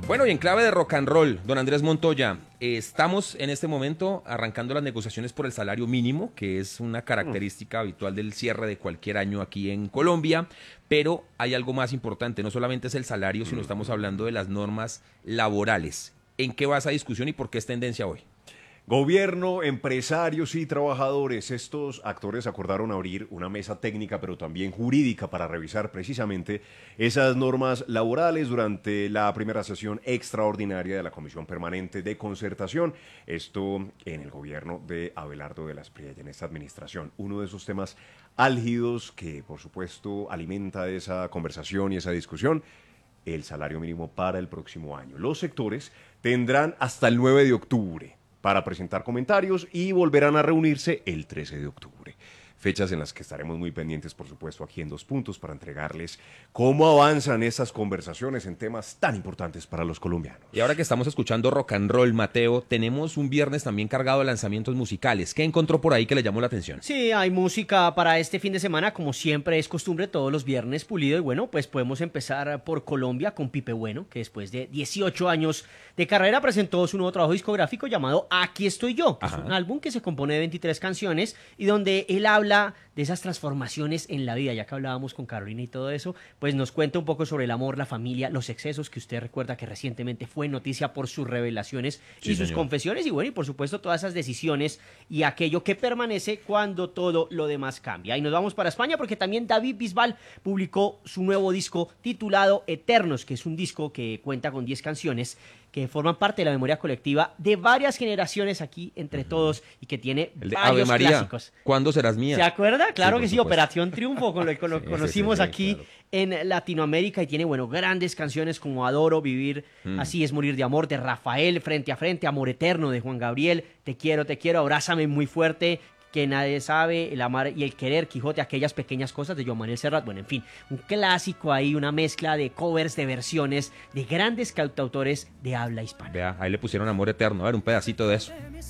Bueno, y en clave de rock and roll, don Andrés Montoya, estamos en este momento arrancando las negociaciones por el salario mínimo, que es una característica habitual del cierre de cualquier año aquí en Colombia, pero hay algo más importante, no solamente es el salario, sino estamos hablando de las normas laborales. ¿En qué va esa discusión y por qué es tendencia hoy? Gobierno, empresarios y trabajadores, estos actores acordaron abrir una mesa técnica pero también jurídica para revisar precisamente esas normas laborales durante la primera sesión extraordinaria de la Comisión Permanente de Concertación, esto en el gobierno de Abelardo de la Espriella, en esta administración. Uno de esos temas álgidos que por supuesto alimenta esa conversación y esa discusión, el salario mínimo para el próximo año. Los sectores tendrán hasta el 9 de octubre para presentar comentarios y volverán a reunirse el 13 de octubre. Fechas en las que estaremos muy pendientes, por supuesto, aquí en Dos Puntos para entregarles cómo avanzan estas conversaciones en temas tan importantes para los colombianos. Y ahora que estamos escuchando rock and roll, Mateo, tenemos un viernes también cargado de lanzamientos musicales. ¿Qué encontró por ahí que le llamó la atención? Sí, hay música para este fin de semana, como siempre es costumbre, todos los viernes Pulido. Y bueno, pues podemos empezar por Colombia con Pipe Bueno, que después de 18 años de carrera presentó su nuevo trabajo discográfico llamado Aquí estoy yo. Es un álbum que se compone de 23 canciones y donde él habla de esas transformaciones en la vida. Ya que hablábamos con Carolina y todo eso, pues nos cuenta un poco sobre el amor, la familia, los excesos, que usted recuerda que recientemente fue noticia por sus revelaciones y sus confesiones, y bueno, y por supuesto todas esas decisiones y aquello que permanece cuando todo lo demás cambia. Y nos vamos para España porque también David Bisbal publicó su nuevo disco titulado Eternos, que es un disco que cuenta con 10 canciones que forman parte de la memoria colectiva de varias generaciones aquí entre todos y que tiene el de varios Ave María, clásicos. ¿Cuándo serás mía? ¿Se acuerda? Claro Sí, que sí, supuesto. Operación Triunfo, con lo que conocimos aquí claro. en Latinoamérica, y tiene, bueno, grandes canciones como Adoro, Vivir, Así es morir de amor, de Rafael, Frente a Frente, Amor Eterno, de Juan Gabriel, Te quiero, Abrázame muy fuerte, Que nadie sabe, El amar y el querer, Quijote, Aquellas pequeñas cosas, de Joan Manuel Serrat. Bueno, en fin, un clásico ahí, una mezcla de covers, de versiones de grandes cantautores de habla hispana. Vea, ahí le pusieron Amor Eterno. A ver, un pedacito de eso.